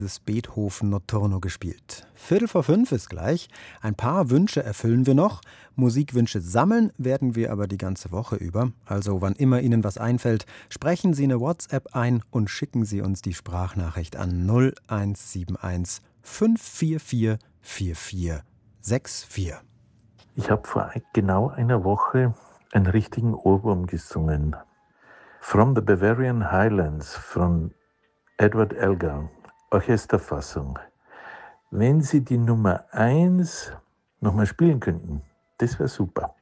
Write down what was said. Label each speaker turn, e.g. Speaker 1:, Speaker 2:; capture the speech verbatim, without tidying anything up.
Speaker 1: das Beethoven Notturno gespielt. Viertel vor fünf ist gleich. Ein paar Wünsche erfüllen wir noch. Musikwünsche sammeln werden wir aber die ganze Woche über. Also wann immer Ihnen was einfällt, sprechen Sie eine WhatsApp ein und schicken Sie uns die Sprachnachricht an null eins sieben eins fünf vier vier vier vier sechs vier.
Speaker 2: Ich habe vor genau einer Woche einen richtigen Ohrwurm gesungen. From the Bavarian Highlands von Edward Elgar, Orchesterfassung. Wenn Sie die Nummer eins nochmal spielen könnten, das wäre super.